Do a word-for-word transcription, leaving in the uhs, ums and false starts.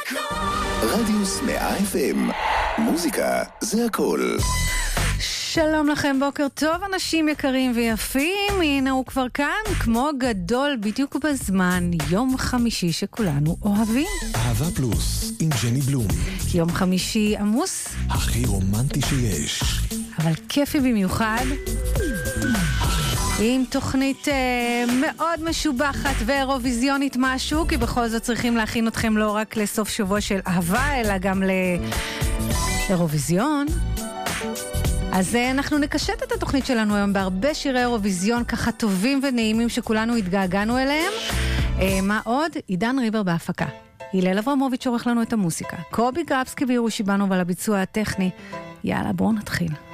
רדיוס מאה אף אם, מוזיקה זה הכל. שלום לכם, בוקר טוב אנשים יקרים ויפים. הנה הוא כבר כאן, כמו גדול, בדיוק בזמן, יום חמישי שכולנו אוהבים. אהבה פלוס, עם ג'ני בלום. יום חמישי עמוס, הכי רומנטי שיש, אבל כיפי במיוחד, עם תוכנית אה, מאוד משובחת ואירוויזיונית משהו, כי בכל זאת צריכים להכין אתכם לא רק לסוף שבוע של אהבה, אלא גם לאירוויזיון. אז אנחנו נקשט את התוכנית שלנו היום בהרבה שירי אירוויזיון ככה טובים ונעימים שכולנו התגעגענו אליהם. אה, מה עוד? עידן ריבר בהפקה, הלל אברמוביץ' עורך לנו את המוסיקה, קובי גרבסקי וירו שיבנו על הביצוע הטכני. יאללה, בואו נתחיל.